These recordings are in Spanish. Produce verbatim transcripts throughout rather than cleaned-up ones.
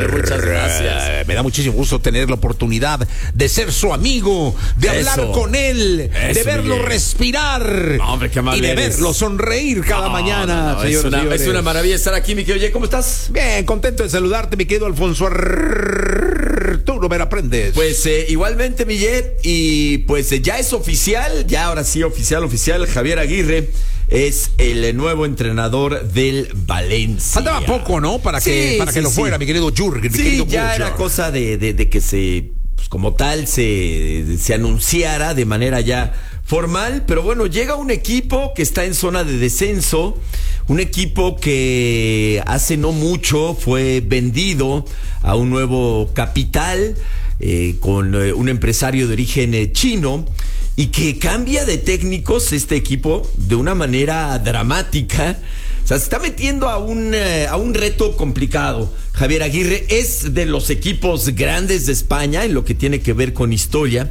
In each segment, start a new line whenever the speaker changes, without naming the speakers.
Muchas gracias.
Me da muchísimo gusto tener la oportunidad de ser su amigo, de
Eso.
hablar con él,
Eso,
de verlo
Miguel.
respirar
No, hombre, qué amable
y de
eres.
verlo sonreír cada
No,
mañana.
no, no,
señores,
es, una,
señores.
es una maravilla estar aquí, mi querido. Oye, ¿cómo estás?
Bien, contento de saludarte, mi querido Alfonso Arturo Vera Prendes.
Pues eh, igualmente, Millet, y pues eh, ya es oficial, ya ahora sí oficial, oficial, Javier Aguirre es el nuevo entrenador del Valencia.
Faltaba poco, ¿no? Para que,
Sí,
para que
sí,
lo
sí.
fuera, mi querido Jürgen, mi
Sí,
querido
ya
Jürgen.
era cosa de, de, de que se, pues, como tal, se, se anunciara de manera ya formal, pero bueno, llega un equipo que está en zona de descenso, un equipo que hace no mucho fue vendido a un nuevo capital eh, con eh, un empresario de origen eh, chino, y que cambia de técnicos este equipo de una manera dramática. O sea, se está metiendo a un, eh, a un reto complicado. Javier Aguirre es de los equipos grandes de España en lo que tiene que ver con historia,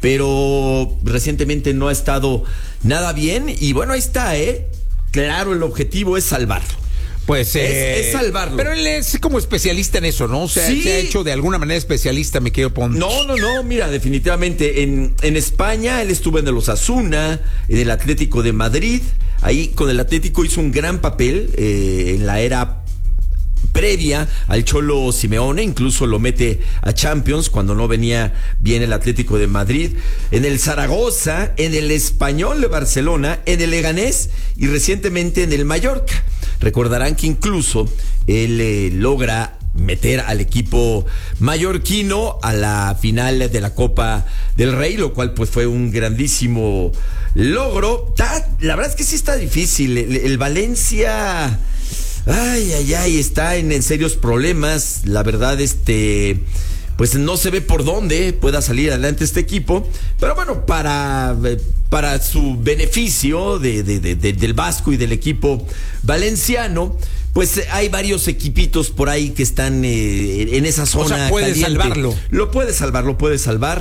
pero recientemente no ha estado nada bien. Y bueno, ahí está, ¿eh? Claro, el objetivo es salvarlo.
Pues eh,
Es- es salvarlo.
Pero él es como especialista en eso, ¿no? O sea,
Sí.
se ha hecho de alguna manera especialista, mi querido Pons.
No, no, no, mira, definitivamente en, en España él estuvo en el Osasuna, en el Atlético de Madrid. Ahí con el Atlético hizo un gran papel eh, en la era previa al Cholo Simeone, incluso lo mete a Champions cuando no venía bien el Atlético de Madrid, en el Zaragoza, en el Español de Barcelona, en el Leganés y recientemente en el Mallorca. Recordarán que incluso él eh, logra meter al equipo mallorquino a la final de la Copa del Rey, lo cual pues fue un grandísimo logro. Ta- la verdad es que sí está difícil. El, el Valencia, ay, ay, ay, está en, en serios problemas. La verdad, este, pues no se ve por dónde pueda salir adelante este equipo. Pero bueno, para, eh, para su beneficio de, de, de, de, del Vasco y del equipo valenciano, pues hay varios equipitos por ahí que están eh, en esa zona.
O sea, puede
caliente.
salvarlo.
Lo puede salvar, lo puede salvar,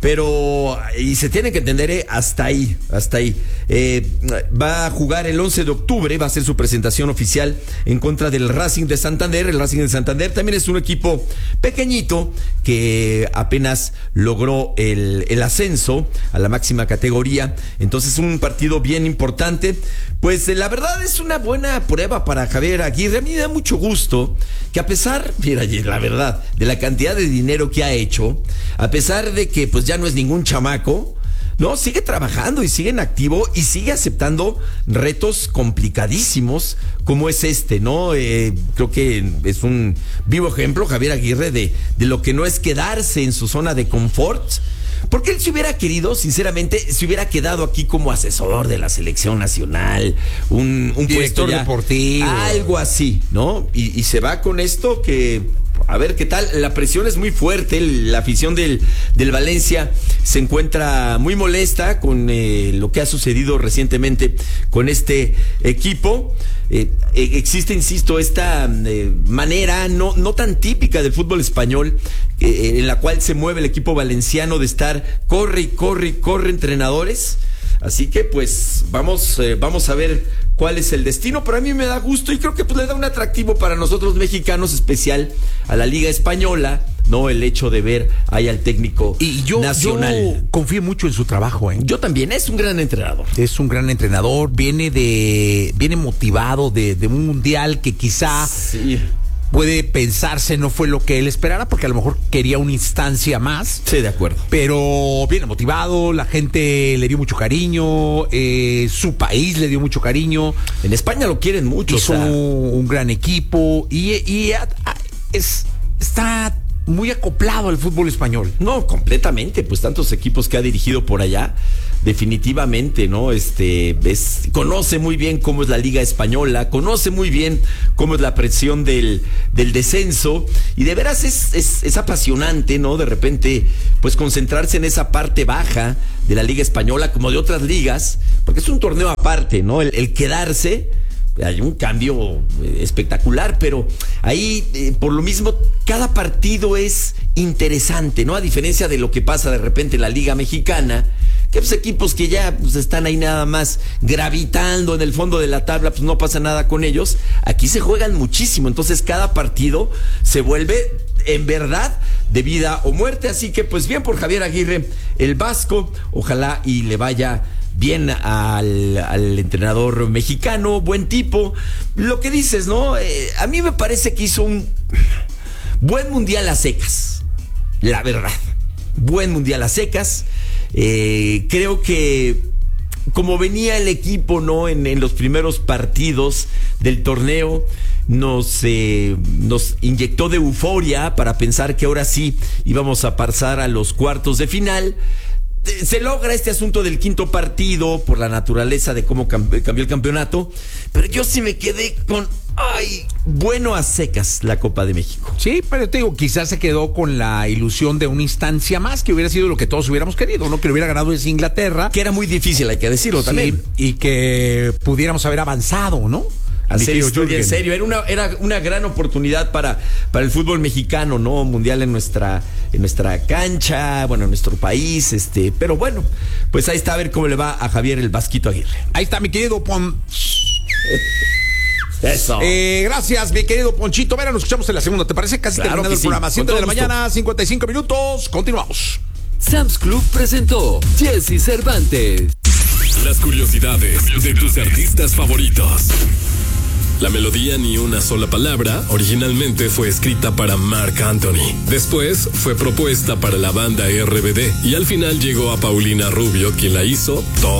pero y se tiene que entender eh, hasta ahí, hasta ahí. Eh, va a jugar el once de octubre, va a ser su presentación oficial en contra del Racing de Santander. El Racing de Santander también es un equipo pequeñito que apenas logró el, el ascenso a la máxima categoría. Entonces un partido bien importante. Pues eh, la verdad es una buena prueba para Javier Aguirre. A mí me da mucho gusto que a pesar, mira, la verdad, de la cantidad de dinero que ha hecho, a pesar de que pues ya no es ningún chamaco, no, sigue trabajando y sigue en activo y sigue aceptando retos complicadísimos como es este, ¿no? Eh, creo que es un vivo ejemplo, Javier Aguirre, de, de lo que no es quedarse en su zona de confort. Porque él se hubiera querido, sinceramente, se hubiera quedado aquí como asesor de la selección nacional, un, un
Director
puesto ya,
deportivo.
algo así, ¿no? Y, y se va con esto que, a ver qué tal, la presión es muy fuerte, la afición del, del Valencia se encuentra muy molesta con eh, lo que ha sucedido recientemente con este equipo. Eh, eh, existe, insisto, esta eh, manera no, no tan típica del fútbol español eh, en la cual se mueve el equipo valenciano de estar corre y corre y corre entrenadores. Así que pues vamos, eh, vamos a ver cuál es el destino, pero a mí me da gusto y creo que pues le da un atractivo para nosotros mexicanos especial a la Liga Española, no el hecho de ver ahí al técnico
Y yo,
nacional.
yo confío mucho en su trabajo, ¿eh?
Yo también, es un gran entrenador.
Es un gran entrenador, viene de, viene motivado de, de un mundial que quizá
Sí,
puede pensarse no fue lo que él esperara, porque a lo mejor quería una instancia más.
sí, de acuerdo.
Pero viene motivado, la gente le dio mucho cariño, eh, su país le dio mucho cariño,
En España lo quieren mucho.
hizo
o sea,
un gran equipo y, y a- a- es, está muy acoplado al fútbol español.
No, completamente, pues tantos equipos que ha dirigido por allá, definitivamente, ¿no? Este, es, conoce muy bien cómo es la Liga Española, conoce muy bien cómo es la presión del, del descenso, y de veras es, es, es apasionante, ¿no? De repente, pues concentrarse en esa parte baja de la Liga Española, como de otras ligas, porque es un torneo aparte, ¿no? El, el quedarse, hay un cambio eh, espectacular, pero ahí, eh, por lo mismo, cada partido es interesante, ¿no? A diferencia de lo que pasa de repente en la Liga Mexicana, que pues equipos que ya pues, están ahí nada más gravitando en el fondo de la tabla, pues no pasa nada con ellos. Aquí se juegan muchísimo, entonces cada partido se vuelve en verdad de vida o muerte, así que pues bien por Javier Aguirre, el vasco, ojalá y le vaya bien al, al entrenador mexicano, buen tipo. Lo que dices, ¿no? Eh, a mí me parece que hizo un buen mundial a secas, la verdad. Buen mundial a secas. Eh, creo que como venía el equipo, ¿no? En, en los primeros partidos del torneo, nos, eh, nos inyectó de euforia para pensar que ahora sí íbamos a pasar a los cuartos de final. Se logra este asunto del quinto partido por la naturaleza de cómo cambió el campeonato, pero yo sí me quedé con, ay, bueno a secas la Copa de México.
Sí, pero te digo, quizás se quedó con la ilusión de una instancia más, que hubiera sido lo que todos hubiéramos querido, ¿no? Que lo hubiera ganado es Inglaterra.
Que era muy difícil, hay que decirlo también.
Sí, y que pudiéramos haber avanzado, ¿no?
Hacer historia en serio, era una, era una gran oportunidad para, para el fútbol mexicano, ¿no? Mundial en nuestra, en nuestra cancha, bueno, en nuestro país, este, pero bueno, pues ahí está, a ver cómo le va a Javier el Vasquito Aguirre.
Ahí está, mi querido Pon.
Eso.
Eh, gracias, mi querido Ponchito. Mira, nos escuchamos en la segunda, ¿te parece? Casi
Claro
terminado
que
el
sí.
programa. siete de la
gusto.
mañana, cincuenta y cinco minutos. Continuamos.
Sam's Club presentó Jesse Cervantes.
Las curiosidades de tus artistas favoritos. La melodía Ni una sola palabra originalmente fue escrita para Marc Anthony. Después fue propuesta para la banda R B D y al final llegó a Paulina Rubio, quien la hizo toda.